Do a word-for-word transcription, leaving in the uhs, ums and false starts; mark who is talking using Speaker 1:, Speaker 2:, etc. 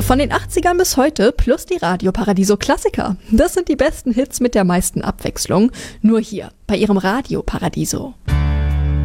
Speaker 1: Von den achtzigern bis heute plus die Radio Paradiso Klassiker. Das sind die besten Hits mit der meisten Abwechslung. Nur hier bei Ihrem Radio Paradiso.